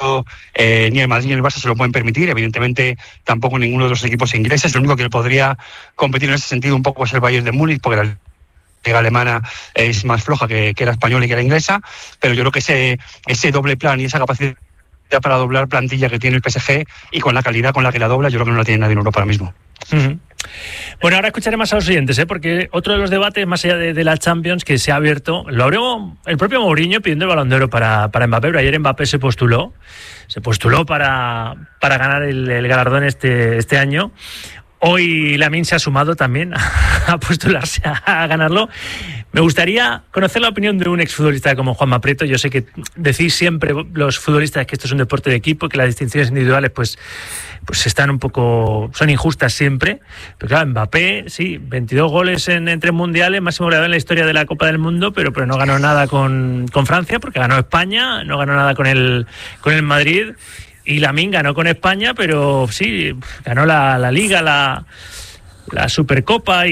ni el Madrid ni el Barça se lo pueden permitir, evidentemente tampoco ninguno de los equipos ingleses. Lo único que podría competir en ese sentido un poco es el Bayern de Múnich, porque la liga alemana es más floja que la española y que la inglesa, pero yo creo que ese doble plan y esa capacidad para doblar plantilla que tiene el PSG y con la calidad con la que la dobla, yo creo que no la tiene nadie en Europa ahora mismo. Uh-huh. Bueno, ahora escucharemos a los oyentes, porque otro de los debates, más allá de la Champions, que se ha abierto, lo abrió el propio Mourinho pidiendo el Balón de Oro para Mbappé, pero ayer Mbappé se postuló para ganar el galardón este año. Hoy Lamine se ha sumado también a postularse a ganarlo. Me gustaría conocer la opinión de un exfutbolista como Juanma Prieto. Yo sé que decís siempre los futbolistas que esto es un deporte de equipo, que las distinciones individuales pues están un poco, son injustas siempre. Pero claro, Mbappé, sí, 22 goles en 3 mundiales, máximo goleador en la historia de la Copa del Mundo, pero no ganó nada con Francia, porque ganó España, no ganó nada con el Madrid. Y Lamine ganó con España, pero sí, ganó la Liga, la Supercopa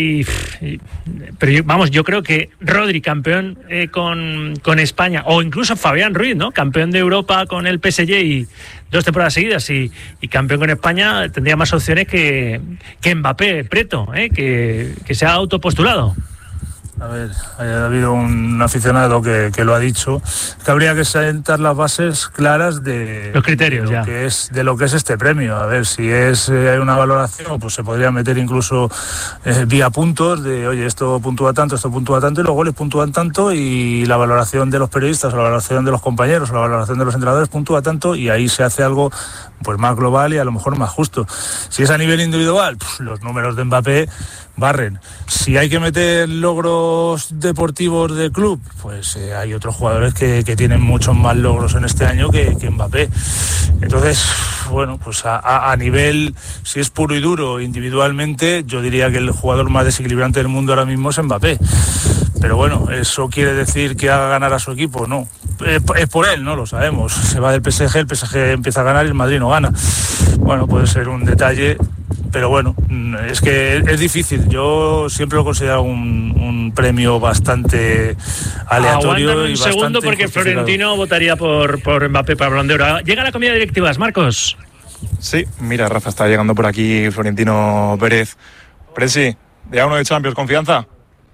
pero yo creo que Rodri, campeón con España, o incluso Fabián Ruiz, ¿no? Campeón de Europa con el PSG y 2 temporadas seguidas y campeón con España, tendría más opciones que Mbappé, Prieto, que se ha autopostulado. A ver, ha habido un aficionado que lo ha dicho, que habría que sentar las bases claras de los criterios de lo que es este premio. A ver, si hay una valoración, pues se podría meter incluso vía puntos de, oye, esto puntúa tanto, y los goles puntúan tanto, y la valoración de los periodistas, o la valoración de los compañeros, o la valoración de los entrenadores puntúa tanto, y ahí se hace algo pues más global y a lo mejor más justo. Si es a nivel individual, pues los números de Mbappé barren. Si hay que meter logros deportivos de club, pues hay otros jugadores que tienen muchos más logros en este año que Mbappé. Entonces, bueno, pues a nivel, si es puro y duro individualmente, yo diría que el jugador más desequilibrante del mundo ahora mismo es Mbappé. Pero bueno, ¿eso quiere decir que haga ganar a su equipo? No. Es por él, no lo sabemos. Se va del PSG, el PSG empieza a ganar y el Madrid no gana. Bueno, puede ser un detalle, pero bueno, es que es difícil. Yo siempre lo considero un premio bastante aleatorio. Aguantan un segundo porque Florentino votaría por Mbappé para Balón de Oro. Llega la comida de directivas, Marcos. Sí, mira, Rafa, está llegando por aquí Florentino Pérez. Presi, día 1 de Champions, ¿confianza?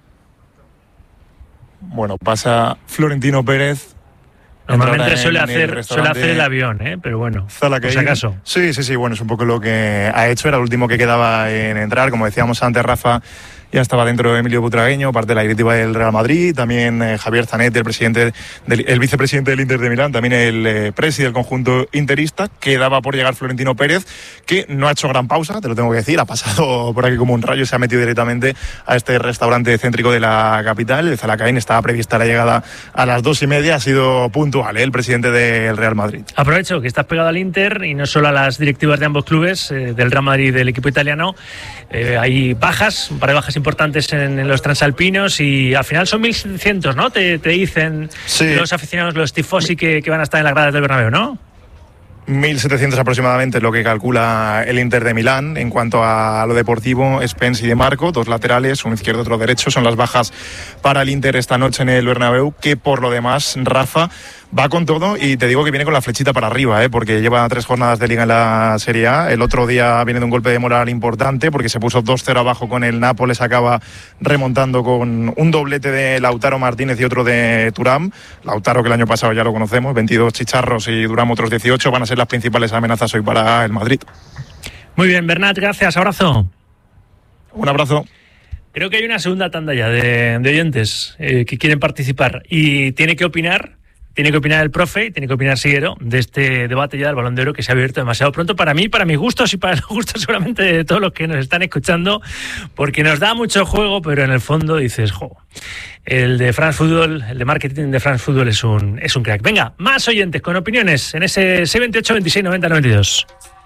Bueno, pasa Florentino Pérez. Normalmente suele hacer el avión, pero bueno, por si acaso. Sí, bueno, es un poco lo que ha hecho, era el último que quedaba en entrar, como decíamos antes, Rafa. Ya estaba dentro Emilio Butragueño, parte de la directiva del Real Madrid, también Javier Zanetti, el vicepresidente del Inter de Milán, también el presi del conjunto interista. Quedaba por llegar Florentino Pérez, que no ha hecho gran pausa, te lo tengo que decir, ha pasado por aquí como un rayo, se ha metido directamente a este restaurante céntrico de la capital, el Zalacaín. Estaba prevista la llegada a las 2:30, ha sido puntual, el presidente del Real Madrid. Aprovecho que estás pegado al Inter y no solo a las directivas de ambos clubes, del Real Madrid y del equipo italiano. Hay bajas, un par de bajas importantes en los transalpinos, y al final son 1.700, ¿no? Te dicen los aficionados, los tifosi que van a estar en las gradas del Bernabéu, ¿no? 1.700 aproximadamente es lo que calcula el Inter de Milán. En cuanto a lo deportivo, Spence y De Marco, 2 laterales, un izquierdo, otro derecho, son las bajas para el Inter esta noche en el Bernabéu, que por lo demás, Rafa, va con todo, y te digo que viene con la flechita para arriba, porque lleva 3 jornadas de Liga en la Serie A. El otro día viene de un golpe de moral importante porque se puso 2-0 abajo con el Nápoles, acaba remontando con un doblete de Lautaro Martínez y otro de Thuram. Lautaro, que el año pasado ya lo conocemos, 22 chicharros, y Thuram otros 18, van a ser las principales amenazas hoy para el Madrid. Muy bien, Bernat, gracias, abrazo. Un abrazo. Creo que hay una segunda tanda ya de oyentes que quieren participar, y tiene que opinar el profe, y tiene que opinar Siguero de este debate ya del Balón de Oro, que se ha abierto demasiado pronto para mí, para mis gustos y para los gustos seguramente de todos los que nos están escuchando, porque nos da mucho juego, pero en el fondo dices, el de France Football, el de marketing de France Football es un crack. Venga, más oyentes con opiniones en ese 628 26 90 92.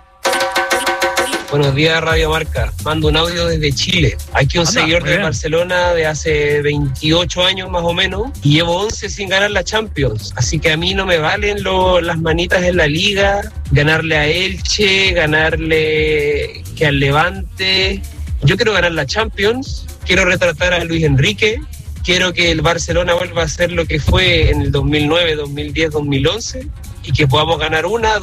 Buenos días, Radio Marca. Mando un audio desde Chile. Aquí un seguidor del Barcelona de hace 28 años más o menos, y llevo 11 sin ganar la Champions. Así que a mí no me valen las manitas en la Liga, ganarle a Elche, ganarle que al Levante. Yo quiero ganar la Champions, quiero retratar a Luis Enrique, quiero que el Barcelona vuelva a ser lo que fue en el 2009, 2010, 2011, y que podamos ganar una,